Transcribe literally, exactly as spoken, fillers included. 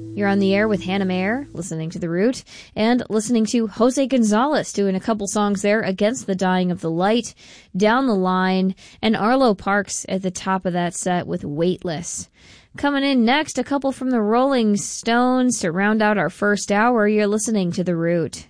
You're on the air with Hannah Mayer, listening to The Root, and listening to Jose Gonzalez doing a couple songs there, Against the Dying of the Light, Down the Line, and Arlo Parks at the top of that set with Weightless. Coming in next, a couple from the Rolling Stones to round out our first hour. You're listening to The Root.